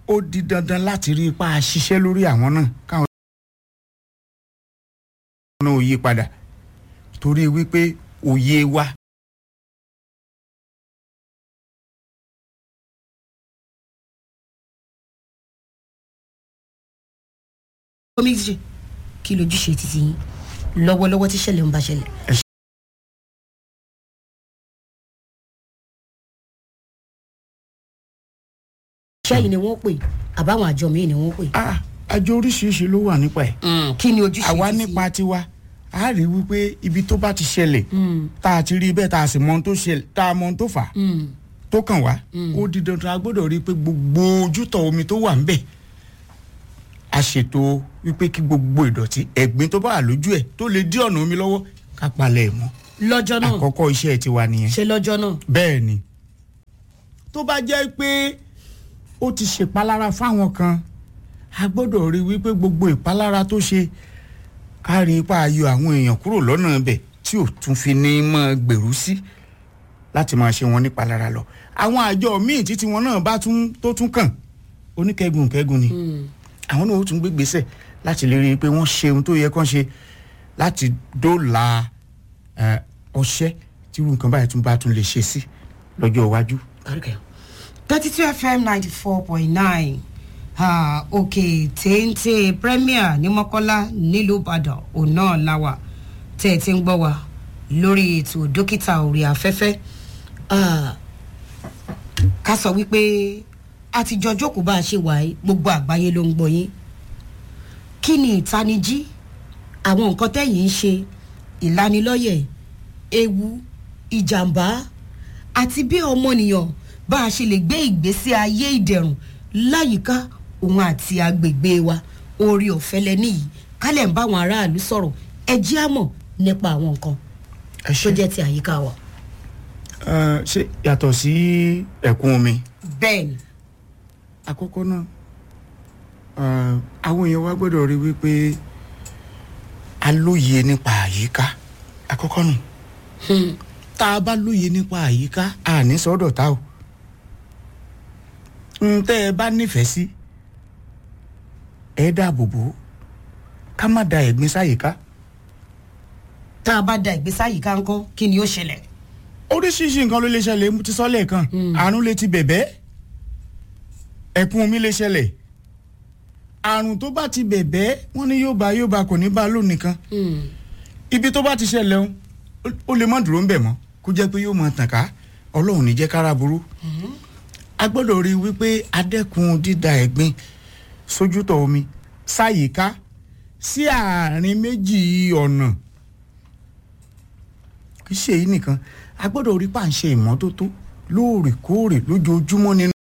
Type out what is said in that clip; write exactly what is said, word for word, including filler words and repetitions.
ó di dandan láti rí ipa ṣiṣẹ́ lórí àwọn náà káwọn náà ò yí padà torí wípé òye wa. méjì kí lójúṣe títí yín lọ́wọ́lọ́wọ́ tí ṣẹlẹ̀ ń bá ṣẹlẹ̀. ṣẹ́yìn ni wọ́n pè àbáwọn àjọ míì ni wọ́n pè. àjọ oríṣiríṣi ló wà nípa ẹ̀. kí ni ojúṣe títí. àwa nípa tiwa a rí wípé ibi tó bá ti ṣẹlẹ̀ tá a ti rí bẹ́ẹ̀ tá a sì mọ ohun tó ṣẹlẹ̀ tá a mọ ohun tó fà á tó kàn wá ó di dandan a gbọ́dọ̀ rí i pé gbogbo ojútọ̀ omi tó wà ń bẹ̀ a ṣètò wípé kí gbogbo ìdọ̀tí ẹ̀gbin tó bá wà lójú ẹ̀ tó lè dí ọ̀nà omi lọ́wọ́ ká palẹ̀ ẹ̀ mọ́. lọ́jọ́ náà àkọ́kọ́ iṣẹ́ tiwa nìyẹn. ṣe lọ́jọ́ náà. bẹ́ẹ̀ ni tó bá jẹ́ pé ó ti ṣèpalára fáwọn kan a gbọ́dọ̀ rí wípé gbogbo ìpalára tó ṣe ká rí ipa ayọ̀ àwọn èèyàn kúrò lọ́nà ibẹ̀ tí ò tún fi ní mọ́ gbèrú sí láti máa ṣe wọn nípalára lọ. àwọn àjọ míì títí wọn náà bá tún tó tún kàn oníkẹ́gun kẹ́gun ni. Mm. àwọn náà ó tún gbé gbèsè láti lè rí i pé wọ́n ṣe ohun tó yẹ kán ṣe láti dóòlà ọṣẹ́ tí irú nǹkan báyìí tún bá tún lè ṣe sí lọ́jọ́ iwájú. thirty two F M ninety four point nine òkè téńté premier ní mọ́kọ́lá nílùú ìbàdàn òun náà láwà tẹ́ ẹ ti ń gbọ́ wa lórí ètò dókítà orí afẹ́fẹ́ ká sọ wípé àtijọ́ jókòó bá a ṣe wà yìí gbogbo àgbáyé ló ń gbọ́ yín kí ni ìtanijí àwọn nǹkan tẹ́yìn ń ṣe ìlanilọ́yẹ̀ ewu ìjàmbá àti bí ọmọnìyàn bá a ṣe lè gbé ìgbésí ayé ìdẹ̀rùn láyìíká òun àti agbègbè wa orí ọ̀fẹ́ lẹ́ní yìí kálẹ̀ ń bá àwọn aráàlú sọ̀rọ̀ ẹ jẹ́ á mọ̀ nípa àwọn nǹkan tó jẹ́ ti àyíká wa. ṣé yàtọ̀ sí ẹ̀kún omi. bẹ́ẹ̀ ni. àkọ́kọ́ náà àwọn èèyàn wa gbọ́dọ̀ rí wípé a lóye nípa àyíká àkọ́kọ́ nù tá a bá lóye nípa àyíká a ní sọ́dọ̀ tá o n tẹ́ ẹ bá nífẹ̀ẹ́ sí ẹ dáàbò bò ká má da ẹ̀gbin sáyìíká. tá a bá da ẹ̀gbin sáyìíká ńkọ́ kí ni ó ṣẹlẹ̀. oríṣiríṣi nǹkan ló lè ṣẹlẹ̀ mo ti sọ lẹ́ẹ̀kan àrùn lè ti bẹ̀bẹ̀ ẹ̀kún omi lè ṣẹlẹ̀ àrùn tó bá ti bẹ̀bẹ̀ wọ́n ní yóò bá yóò bá kò ní bá lónìí kan ibi tó bá ti ṣẹlẹ̀ ó lè má dúró ń bẹ̀ mọ́ kó jẹ́ pé yóò máa tàn ká ọlọ́run ní jẹ́ kára burú a gbọ́dọ̀ rí i wípé adẹ́kun dídà ẹ̀gbin sójútọ̀ omi sáyìíká sí àárín méjì ọ̀nà kì í ṣe èyí nìkan a gbọ́dọ̀ rí pàǹṣẹ ìmọ́tótó lóòrèkóòrè lójoojúmọ́ nínú.